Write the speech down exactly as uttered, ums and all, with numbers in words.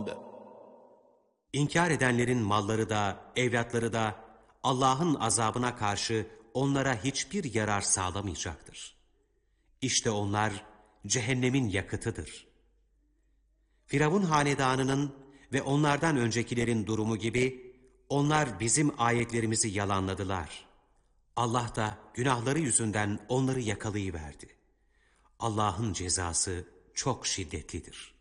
bağlandı. İnkar edenlerin malları da, evlatları da Allah'ın azabına karşı onlara hiçbir yarar sağlamayacaktır. İşte onlar cehennemin yakıtıdır. Firavun hanedanının ve onlardan öncekilerin durumu gibi onlar bizim ayetlerimizi yalanladılar. Allah da günahları yüzünden onları yakalayıverdi. Allah'ın cezası çok şiddetlidir.